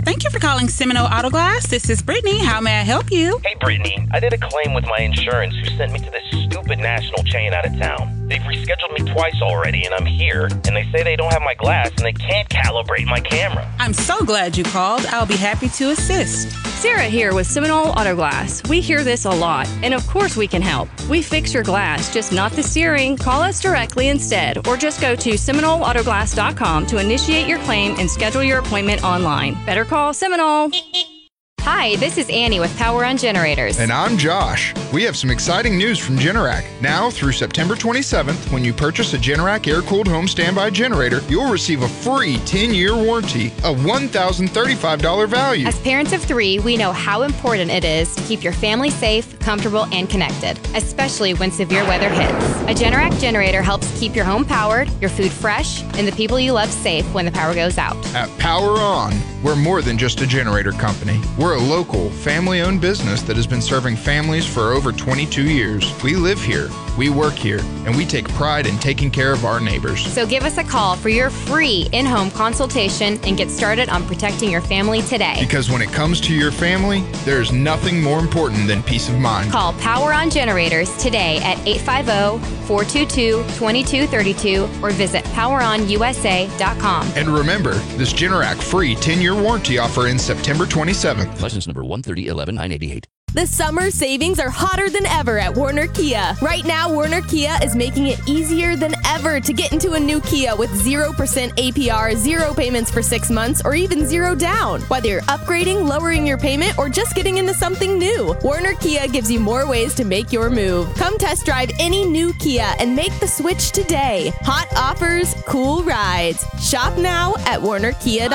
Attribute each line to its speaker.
Speaker 1: Thank you for calling Seminole Auto Glass. This is Brittany. How may I help you?
Speaker 2: Hey, Brittany. I did a claim with my insurance who sent me to this stupid national chain out of town. They've rescheduled me twice already, and I'm here, and they say they don't have my glass, and they can't calibrate my camera.
Speaker 1: I'm so glad you called. I'll be happy to assist.
Speaker 3: Sarah here with Seminole Auto Glass. We hear this a lot, and of course we can help. We fix your glass, just not the steering. Call us directly instead, or just go to SeminoleAutoglass.com to initiate your claim and schedule your appointment online. Better call Seminole.
Speaker 4: Hi, this is Annie with Power On Generators.
Speaker 5: And I'm Josh. We have some exciting news from Generac. Now through September 27th, when you purchase a Generac air-cooled home standby generator, you'll receive a free 10-year warranty, a $1,035 value.
Speaker 4: As parents of 3, we know how important it is to keep your family safe, comfortable, and connected, especially when severe weather hits. A Generac generator helps keep your home powered, your food fresh, and the people you love safe when the power goes out.
Speaker 5: At Power On, we're more than just a generator company. We're a local, family-owned business that has been serving families for over 22 years. We live here, we work here, and we take pride in taking care of our neighbors.
Speaker 4: So give us a call for your free in-home consultation and get started on protecting your family today.
Speaker 5: Because when it comes to your family, there's nothing more important than peace of mind.
Speaker 4: Call Power On Generators today at 850-422-2232 or visit poweronusa.com.
Speaker 5: And remember, this Generac free 10-year warranty offer ends September 27th.
Speaker 6: License number 130-11988.
Speaker 7: The summer savings are hotter than ever at Werner Kia. Right now, Werner Kia is making it easier than ever to get into a new Kia with 0% APR, 0 payments for 6 months, or even 0 down. Whether you're upgrading, lowering your payment, or just getting into something new, Werner Kia gives you more ways to make your move. Come test drive any new Kia and make the switch today. Hot offers, cool rides. Shop now at WernerKia.com.